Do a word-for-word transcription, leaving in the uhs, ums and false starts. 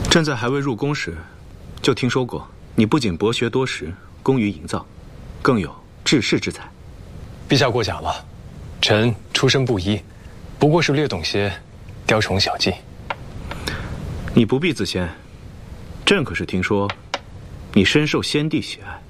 朕在还未入宫时，就听说过你不仅博学多识，工于营造，更有治世之才。 陛下过奖了，臣出身布衣，不过是略懂些雕虫小技。 你不必自谦，朕可是听说你深受先帝喜爱。